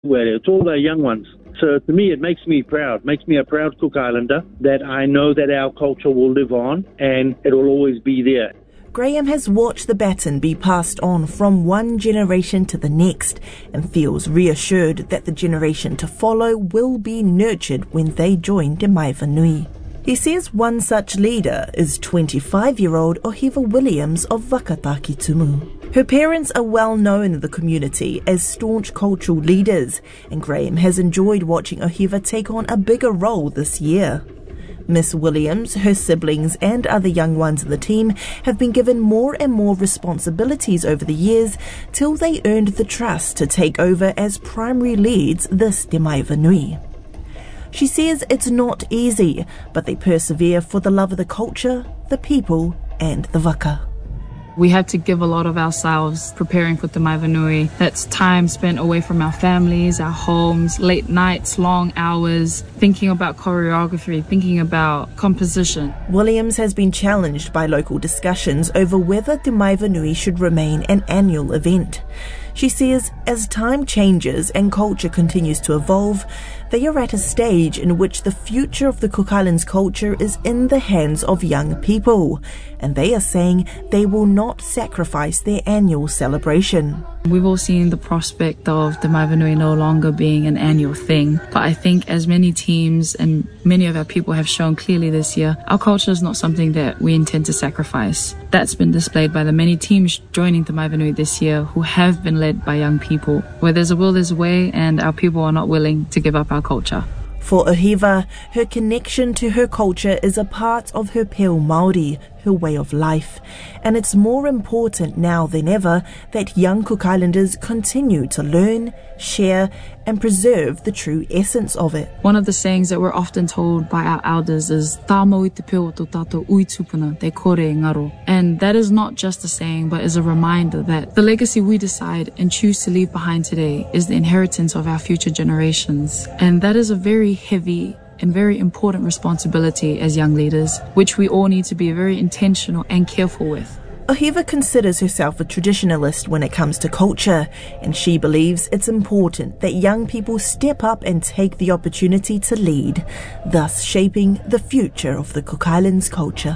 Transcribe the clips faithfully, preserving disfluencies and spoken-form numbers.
Well, it's all the young ones. So to me, it makes me proud, makes me a proud Cook Islander that I know that our culture will live on and it will always be there. Graham has watched the baton be passed on from one generation to the next and feels reassured that the generation to follow will be nurtured when they join Te Maiwhanui. He says one such leader is twenty-five-year-old Ohiva Williams of Whakatakitumu. Her parents are well known in the community as staunch cultural leaders, and Graham has enjoyed watching Ohiva take on a bigger role this year. Miss Williams, her siblings and other young ones in the team have been given more and more responsibilities over the years till they earned the trust to take over as primary leads this Te Maiwhanui. She says it's not easy, but they persevere for the love of the culture, the people and the waka. We have to give a lot of ourselves preparing for Te Maiwhanui. That's time spent away from our families, our homes, late nights, long hours, thinking about choreography, thinking about composition. Williams has been challenged by local discussions over whether Te Maiwhanui should remain an annual event. She says as time changes and culture continues to evolve, they are at a stage in which the future of the Cook Islands culture is in the hands of young people, and they are saying they will not sacrifice their annual celebration. We've all seen the prospect of Te Maiwhanui no longer being an annual thing, but I think as many teams and many of our people have shown clearly this year, our culture is not something that we intend to sacrifice. That's been displayed by the many teams joining Te Maiwhanui this year who have been led by young people. Where there's a will, there's a way, and our people are not willing to give up our culture. For Ohiva, her connection to her culture is a part of her peo Māori, her way of life, and it's more important now than ever that young Cook Islanders continue to learn, share and preserve the true essence of it. One of the sayings that we're often told by our elders is "Tā mau I te peo tō tātou ui tupuna, te kore ngaro." And that is not just a saying, but is a reminder that the legacy we decide and choose to leave behind today is the inheritance of our future generations. And that is a very heavy and very important responsibility as young leaders, which we all need to be very intentional and careful with. Ohiva considers herself a traditionalist when it comes to culture, and she believes it's important that young people step up and take the opportunity to lead, thus shaping the future of the Cook Islands culture.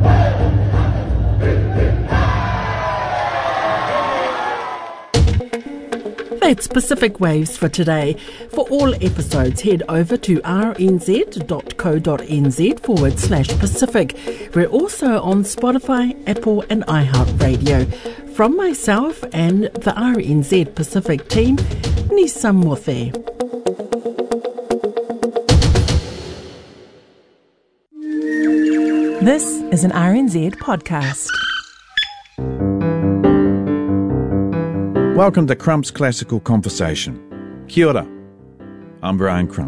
That's Pacific Waves for today. For all episodes, head over to rnz.co.nz forward slash Pacific. We're also on Spotify, Apple and iHeartRadio. From myself and the R N Z Pacific team, ni samothe. This is an R N Z podcast. Welcome to Crump's Classical Conversation. Kia ora. I'm Brian Crump.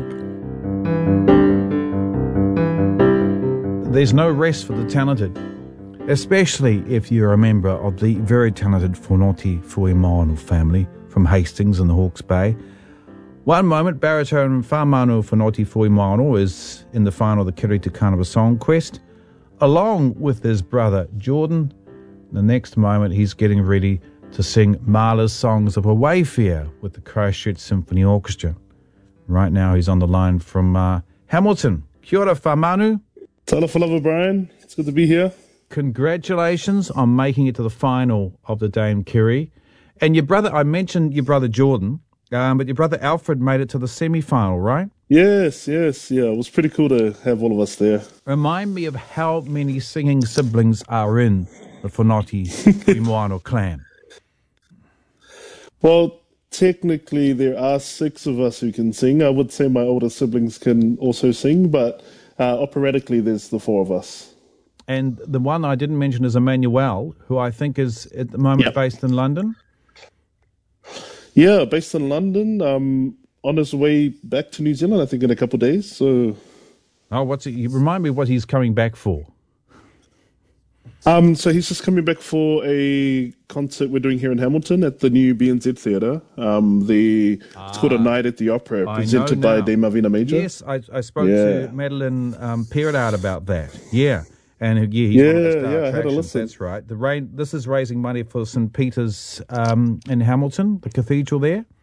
There's no rest for the talented, especially if you're a member of the very talented Whanoti Fuimaono family from Hastings in the Hawke's Bay. One moment, baritone Whamano Whanoti Fuimaono is in the final of the Kiri Te Kanawha Song Quest, along with his brother Jordan. The next moment, he's getting ready to sing Mahler's Songs of a Wayfarer with the Christchurch Symphony Orchestra. Right now he's on the line from uh, Hamilton. Kia ora whamanu. Tala whalava, Brian. It's good to be here. Congratulations on making it to the final of the Dame Kiri. And your brother, I mentioned your brother Jordan, um, but your brother Alfred made it to the semi-final, right? Yes, yes, yeah. It was pretty cool to have all of us there. Remind me of how many singing siblings are in the Whanoti Fuimaono clan. Well, technically there are six of us who can sing. I would say my older siblings can also sing, but uh, operatically there's the four of us. And the one I didn't mention is Emmanuel, who I think is at the moment yep. based in London. Yeah, based in London, um, on his way back to New Zealand, I think in a couple of days. So, oh, what's it? You remind me what he's coming back for. Um, so he's just coming back for a concert we're doing here in Hamilton at the new B N Z Theatre. Um, the ah, it's called A Night at the Opera, presented by Dame Mavina Major. Yes, I, I spoke yeah. to Madeline um, Perrard about that. Yeah, and yeah, he's yeah, one of the star yeah, I had a listen. That's right. The rain. This is raising money for Saint Peter's um, in Hamilton, the cathedral there.